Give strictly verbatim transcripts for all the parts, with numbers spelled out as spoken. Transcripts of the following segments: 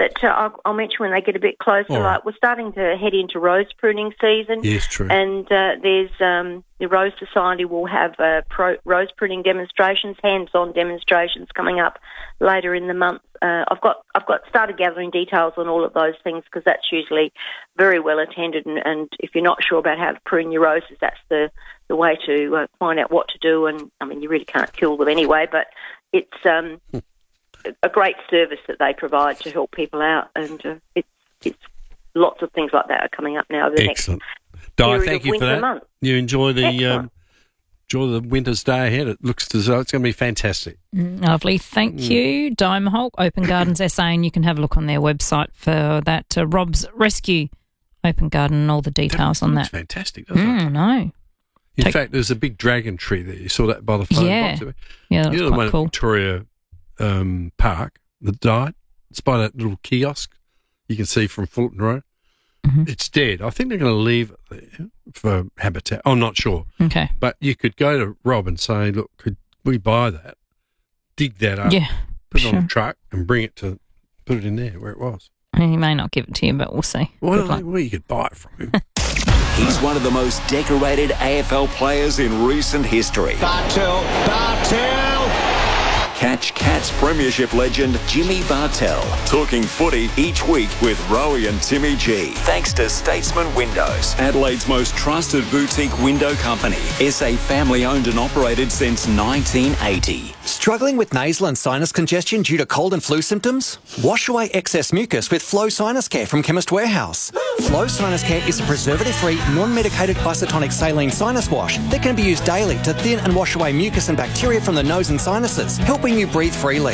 that uh, I'll, I'll mention when they get a bit closer. All right. Like we're starting to head into rose pruning season. Yes, true. And uh, there's um, the Rose Society will have uh, pro- rose pruning demonstrations, hands-on demonstrations coming up later in the month. Uh, I've got I've got started gathering details on all of those things because that's usually very well attended. And, and if you're not sure about how to prune your roses, that's the the way to uh, find out what to do. And I mean, you really can't kill them anyway, but it's um, a great service that they provide to help people out, and uh, it's it's lots of things like that are coming up now over the Excellent. next Di, period thank of you winter for that. month. You enjoy the Excellent. um, enjoy the winter's day ahead. It looks as though it's going to be fantastic. Mm, Lovely. Thank Mm. you, Di Mahonk, Open Gardens S A, and you can have a look on their website for that. Uh, Rob's Rescue Open Garden and all the details on looks that. fantastic, doesn't Mm, it? no. In Take- fact, there's a big dragon tree there. You saw that by the phone Yeah. box. Yeah, that You was know the quite one cool. at Victoria um, Park that died? It's by that little kiosk you can see from Fulton Road. Mhm. It's dead. I think they're going to leave it there for habitat. I'm not sure. Okay. But you could go to Rob and say, look, could we buy that, dig that up, Yeah. put it on sure. a truck and bring it to, put it in there where it was. I mean, he may not give it to you, but we'll see. Well, Good luck. well you could buy it from him. He's one of the most decorated A F L players in recent history. Bartel, Bartel! Catch Cats Premiership legend Jimmy Bartel. Talking footy each week with Rowie and Timmy G. Thanks to Statesman Windows, Adelaide's most trusted boutique window company. S A family owned and operated since nineteen eighty. Struggling with nasal and sinus congestion due to cold and flu symptoms? Wash away excess mucus with Flow Sinus Care from Chemist Warehouse. Flow Sinus Care is a preservative-free, non-medicated isotonic saline sinus wash that can be used daily to thin and wash away mucus and bacteria from the nose and sinuses, helping you breathe freely.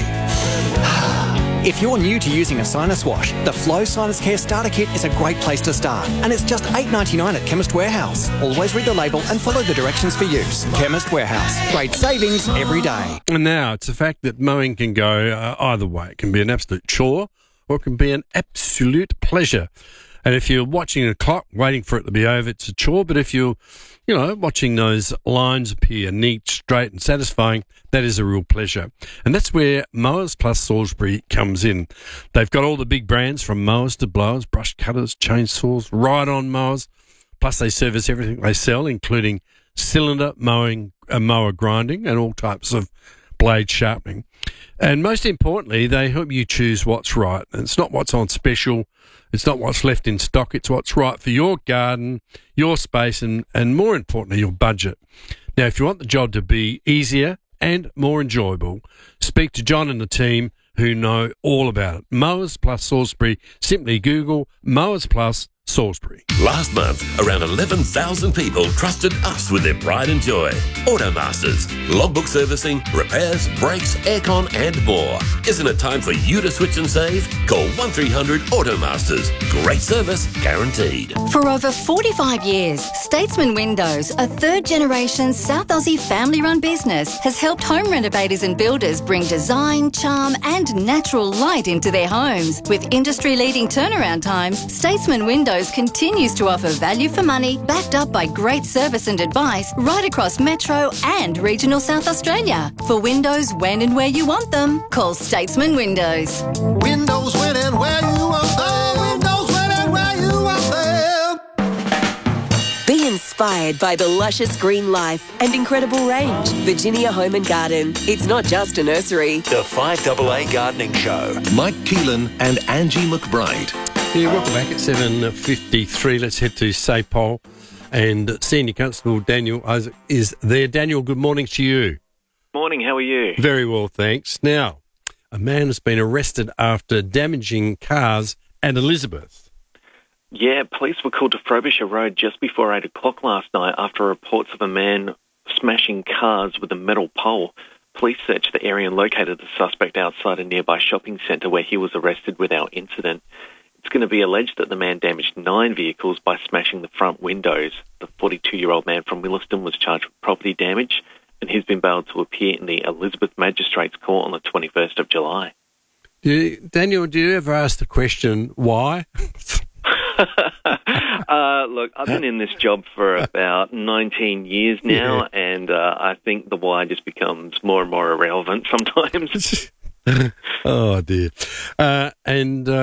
If you're new to using a sinus wash, the Flow Sinus Care Starter Kit is a great place to start, and it's just eight dollars ninety-nine at Chemist Warehouse. Always read the label and follow the directions for use. Chemist Warehouse. Great savings every day. And now it's a fact that mowing can go uh, either way. It can be an absolute chore or it can be an absolute pleasure. And if you're watching a clock, waiting for it to be over, it's a chore. But if you're, you know, watching those lines appear neat, straight and satisfying, that is a real pleasure. And that's where Mowers Plus Salisbury comes in. They've got all the big brands from mowers to blowers, brush cutters, chainsaws, ride-on mowers. Plus they service everything they sell, including cylinder mowing, uh, mower grinding and all types of blade sharpening. And most importantly, they help you choose what's right. And it's not what's on special. It's not what's left in stock. It's what's right for your garden, your space, and, and more importantly, your budget. Now, if you want the job to be easier and more enjoyable, speak to John and the team who know all about it. Mowers Plus Salisbury. Simply Google Mowers Plus Salisbury. Last month, around eleven thousand people trusted us with their pride and joy. Automasters. Logbook servicing, repairs, brakes, aircon and more. Isn't it time for you to switch and save? Call one three hundred Automasters. Great service guaranteed. For over forty-five years, Statesman Windows, a third-generation South Aussie family-run business, has helped home renovators and builders bring design, charm and natural light into their homes. With industry-leading turnaround times, Statesman Windows continues to offer value for money, backed up by great service and advice right across Metro and regional South Australia. For windows when and where you want them, call Statesman Windows. Windows when and where you want them. Windows when and where you want them. Be inspired by the luscious green life and incredible range. Virginia Home and Garden. It's not just a nursery. The five A A Gardening Show. Mike Keelan and Angie McBride. Yeah, welcome back at seven fifty-three. Let's head to Sapole. And Senior Constable Daniel Isaac is there. Daniel, good morning to you. Morning, how are you? Very well, thanks. Now, a man has been arrested after damaging cars at Elizabeth. Yeah, police were called to Frobisher Road just before eight o'clock last night after reports of a man smashing cars with a metal pole. Police searched the area and located the suspect outside a nearby shopping centre where he was arrested without incident. It's going to be alleged that the man damaged nine vehicles by smashing the front windows. The forty-two-year-old man from Williston was charged with property damage, and he's been bailed to appear in the Elizabeth Magistrates Court on the twenty-first of July. Do you, Daniel, do you ever ask the question, why? uh, look, I've been in this job for about nineteen years now, yeah. and uh, I think the why just becomes more and more irrelevant sometimes. Oh, dear. Uh, and... Uh,